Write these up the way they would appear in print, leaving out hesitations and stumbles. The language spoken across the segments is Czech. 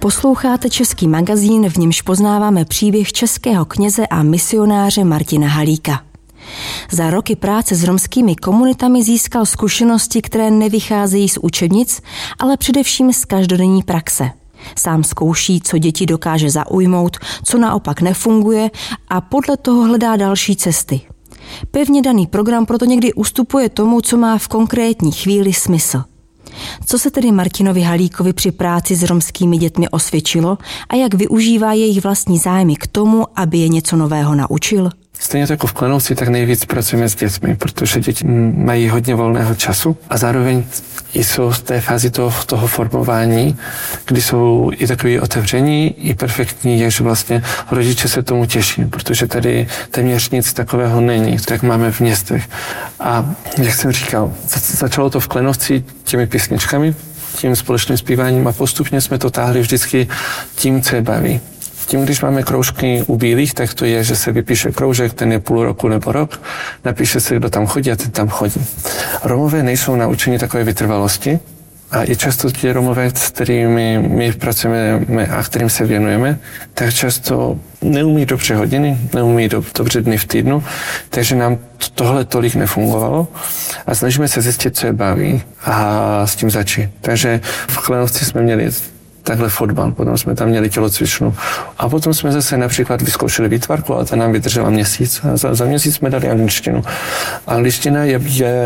Posloucháte Český magazín, v němž poznáváme příběh českého kněze a misionáře Martina Halíka. Za roky práce s romskými komunitami získal zkušenosti, které nevycházejí z učebnic, ale především z každodenní praxe. Sám zkouší, co děti dokáže zaujmout, co naopak nefunguje a podle toho hledá další cesty. Pevně daný program proto někdy ustupuje tomu, co má v konkrétní chvíli smysl. Co se tedy Martinovi Halíkovi při práci s romskými dětmi osvědčilo a jak využívá jejich vlastní zájmy k tomu, aby je něco nového naučil? Stejně jako v Klenovci, tak nejvíc pracujeme s dětmi, protože děti mají hodně volného času a zároveň jsou v té fázi toho formování, kdy jsou i takový otevření, i perfektní, je, že vlastně rodiče se tomu těší, protože tady téměř nic takového není, tak máme v městech. A jak jsem říkal, začalo to v Klenovci těmi písničkami, tím společným zpíváním a postupně jsme to táhli vždycky tím, co je baví. Tím, když máme kroužky u bílých, tak to je, že se vypíše kroužek, ten je půl roku nebo rok, napíše se, kdo tam chodí a ten tam chodí. Romové nejsou naučeni takové vytrvalosti a i často ti Romové, s kterými my pracujeme a kterým se věnujeme, tak často neumí dobře hodiny, neumí dobře dny v týdnu, takže nám tohle tolik nefungovalo a snažíme se zjistit, co je baví a s tím začít. Takže v Klenovci jsme měli takhle fotbal, potom jsme tam měli tělocvičnu. A potom jsme zase například vyzkoušeli výtvarku, ale ta nám vydržela měsíc. A za měsíc jsme dali angličtinu. Angličtina je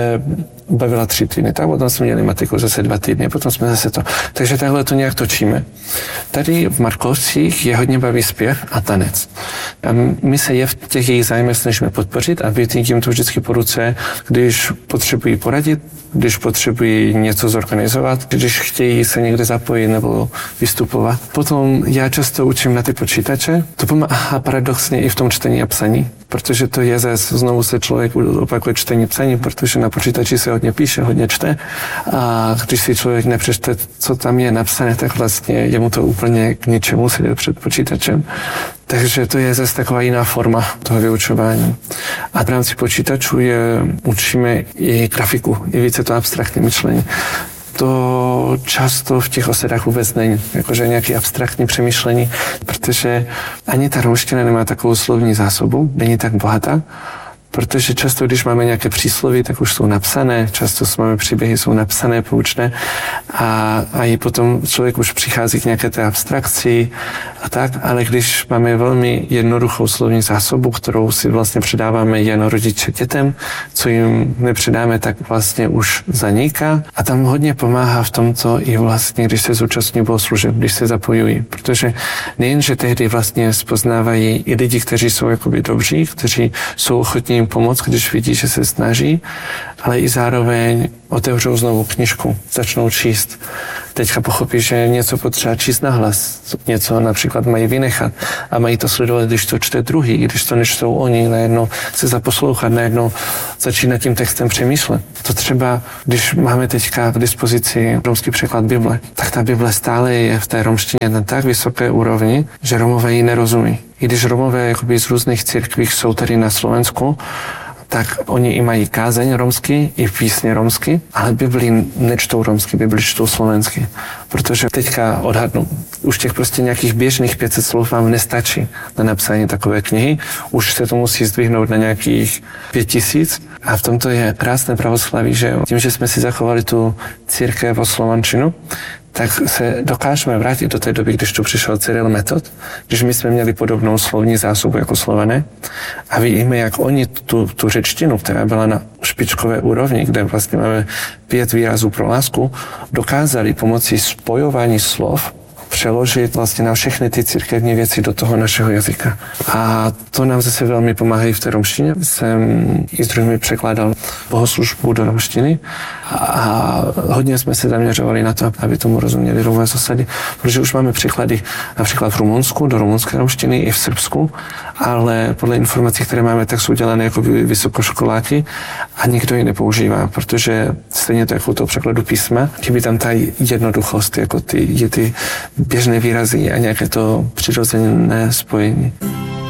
bavila 3 týdny, tak potom jsme měli matiku zase 2 týdny, potom jsme zase to. Takže takhle to nějak točíme. Tady v Markovcích je hodně baví zpěv a tanec. A my se je v těch jejich zájmech snažíme podpořit a být jim to vždycky po ruce, když potřebují poradit, když potřebují něco zorganizovat, když chtějí se někde zapojit nebo vystupovat. Potom já často učím na ty počítače. To pomáhá paradoxně i v tom čtení a psaní, protože to je zase, znovu se člověk opakuje čtení psaní, protože na počítači se hodně píše, hodně čte a když si člověk nepřečte, co tam je napsané, tak vlastně je mu to úplně k ničemu sedět před počítačem. Takže to je zase taková jiná forma toho vyučování. A v rámci počítačů učíme i grafiku, i více to abstraktní myšlení. To často v těch osadách vůbec není, jakože nějaké abstraktní přemýšlení, protože ani ta romština nemá takovou slovní zásobu, není tak bohatá, protože často, když máme nějaké přísloví, tak už jsou napsané, často máme příběhy, jsou napsané, poučné a i potom člověk už přichází k nějaké té abstrakci a tak, ale když máme velmi jednoduchou slovní zásobu, kterou si vlastně předáváme jen rodiče dětem, co jim nepředáme, tak vlastně už zaniká a tam hodně pomáhá v tomto i vlastně, když se zúčastní bohoslužeb, když se zapojují, protože nejenže tehdy vlastně spoznávají i lidi, kteří jsou jakoby dobří, kteří jsou ochotní jim pomoct, když vidí, že se snaží, ale i zároveň otevřou znovu knižku, začnou číst. Teďka pochopí, že něco potřeba číst nahlas, něco například mají vynechat a mají to sledovat, když to čte druhý, když to nečtou oni, najednou se zaposlouchat, najednou začínat tím textem přemýšlet. To třeba, když máme teďka k dispozici romský překlad Bible, tak ta Bible stále je v té romštině na tak vysoké úrovni, že Romové ji nerozumí. I když Romové jakoby z různých církví jsou tady na Slovensku, tak oni i mají kázeň romsky, i písně romsky, ale Bibli nečtou romsky, Bibli čtou slovensky. Protože teďka odhadnu, už těch prostě nějakých běžných 500 slov vám nestačí na napsání takové knihy, už se to musí zdvihnout na nějakých 5000 a v tomto je krásné pravoslaví, že tím, že jsme si zachovali tu církev o slovančinu, tak se dokážeme vrátit do té doby, když tu přišel Cyril Metod, když my jsme měli podobnou slovní zásobu jako Slované a víme, jak oni tu řečtinu, která byla na špičkové úrovni, kde vlastně máme 5 výrazů pro lásku, dokázali pomocí spojování slov přeložit vlastně na všechny ty církevní věci do toho našeho jazyka. A to nám zase velmi pomáhá i v té romštině. Jsem i s druhými překládal bohoslužbu do romštiny a hodně jsme se zaměřovali na to, aby tomu rozuměli Romové z osady, protože už máme překlady například v Rumunsku, do rumunské romštiny i v Srbsku, ale podle informací, které máme, tak jsou dělané jako vysokoškoláky a nikdo ji nepoužívá, protože stejně to jako u toho překladu písma, chybí tam ta jednoduchost, jako ty běžné výrazy a nějaké to přirozené spojení.